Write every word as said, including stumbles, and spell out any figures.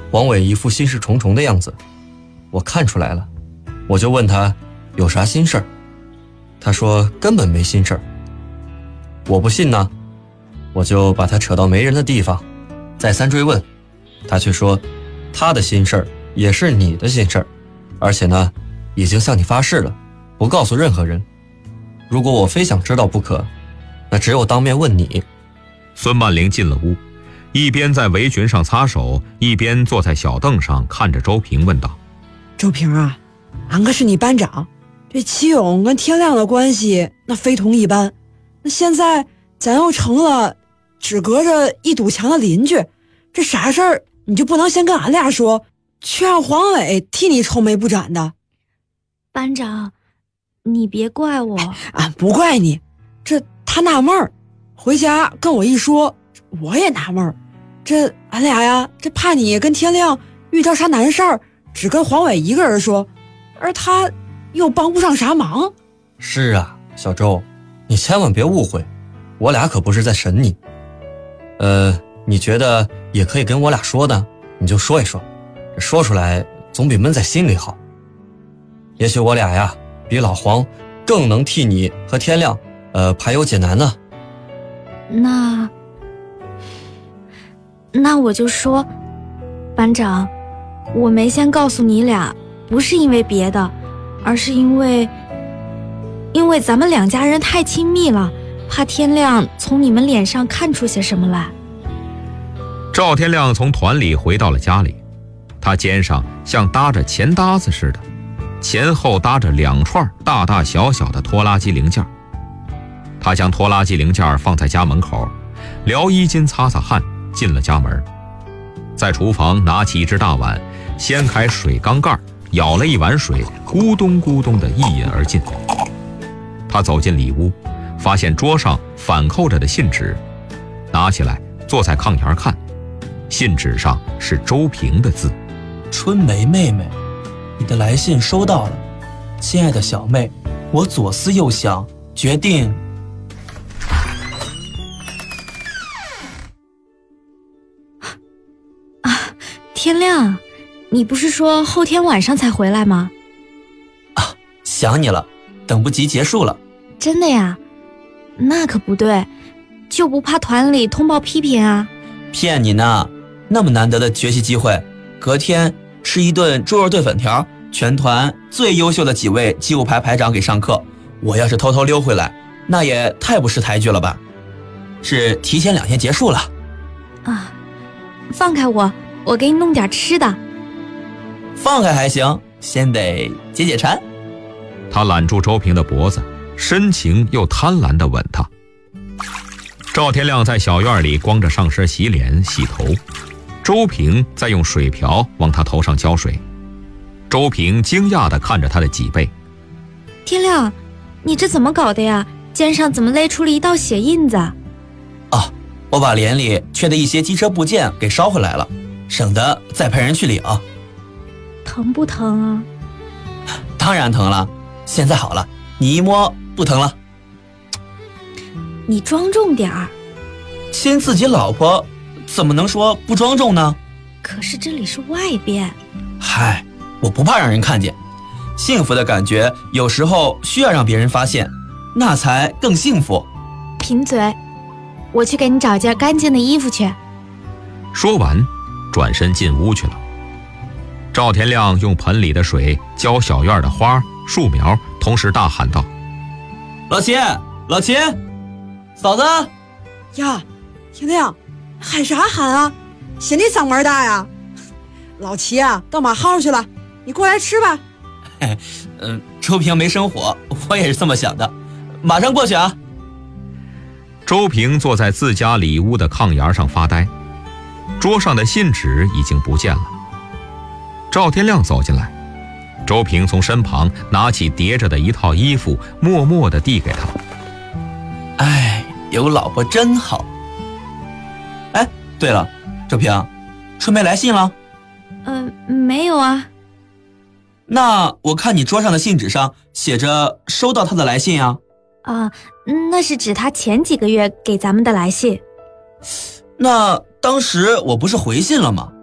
黄伟一副心事重重的样子，我看出来了，我就问他有啥心事儿，他说根本没心事儿。我不信呢，我就把他扯到没人的地方，再三追问，他却说他的心事儿也是你的心事儿，而且呢，已经向你发誓了，不告诉任何人。如果我非想知道不可，那只有当面问你。 孙曼玲进了屋，一边在围裙上擦手，一边坐在小凳上看着周平问道： 周平啊，俺可是你班长，这齐勇跟天亮的关系那非同一般，那现在咱又成了只隔着一堵墙的邻居，这啥事儿你就不能先跟俺俩说，却让黄伟替你愁眉不展的？ 班长，你别怪我。 俺不怪你，这他纳闷儿，回家跟我一说，我也纳闷儿。这俺俩呀，这怕你跟天亮遇到啥难事儿，只跟黄伟一个人说，而他又帮不上啥忙。 是啊，小周，你千万别误会，我俩可不是在审你。呃，你觉得也可以跟我俩说的，你就说一说，这说出来总比闷在心里好。也许我俩呀，比老黄更能替你和天亮，呃，排忧解难呢。 那，那我就说，班长，我没先告诉你俩，不是因为别的，而是因为，因为咱们两家人太亲密了，怕天亮从你们脸上看出些什么来。 赵天亮从团里回到了家里，他肩上像搭着钱搭子似的，前后搭着两串大大小小的拖拉机零件。他将拖拉机零件放在家门口，撩衣襟擦擦汗，进了家门。在厨房拿起一只大碗，掀开水缸盖，舀了一碗水，咕咚咕咚地一饮而尽。他走进里屋，发现桌上反扣着的信纸，拿起来坐在炕沿看，信纸上是周平的字： 春梅妹妹，你的来信收到了，亲爱的小妹，我左思右想，决定。 天亮，你不是说后天晚上才回来吗？ 啊，想你了，等不及结束了。 真的呀？那可不对，就不怕团里通报批评啊？ 骗你呢，那么难得的学习机会，隔天吃一顿猪肉炖粉条，全团最优秀的几位机务排排长给上课，我要是偷偷溜回来，那也太不识抬举了吧。是提前两天结束了。 啊，放开我，我给你弄点吃的。 放开还行，先得解解馋。 他揽住周平的脖子，深情又贪婪地吻他。赵天亮在小院里光着上身洗脸洗头，周平在用水瓢往他头上浇水。周平惊讶地看着他的脊背。 天亮，你这怎么搞的呀？肩上怎么勒出了一道血印子？ 啊，我把连里缺的一些机车部件给捎回来了，省得再派人去领。 疼不疼啊？ 当然疼了，现在好了，你一摸不疼了。 你庄重点儿。 亲自己老婆怎么能说不庄重呢？ 可是这里是外边。 嗨，我不怕让人看见，幸福的感觉有时候需要让别人发现，那才更幸福。 贫嘴，我去给你找件干净的衣服去。 说完，转身进屋去了。赵天亮用盆里的水浇小院的花树苗，同时大喊道： 老秦，老秦，嫂子呀，天亮，喊啥喊啊？嫌你嗓门大呀？老齐啊，到马号去了，你过来吃吧。 嗯、呃，周平没生火，我也是这么想的，马上过去啊。 周平坐在自家里屋的炕沿上发呆，桌上的信纸已经不见了。赵天亮走进来，周平从身旁拿起叠着的一套衣服，默默地递给他。 哎，有老婆真好。哎，对了，周平，春梅来信了？ 嗯、呃，没有啊。 那我看你桌上的信纸上写着收到他的来信啊。 啊，那是指他前几个月给咱们的来信。 那当时我不是回信了吗？